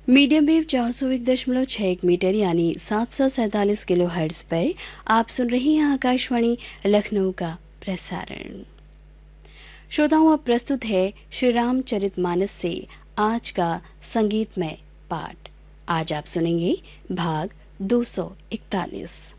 Medium wave 401.61 metre यानी 747 kilo hertz पर आप सुन रही हैं आकाशवाणी लखनऊ का प्रसारण। श्रोताओं, अब प्रस्तुत है श्री रामचरितमानस से आज का संगीतमय पाठ। आज आप सुनेंगे भाग 241।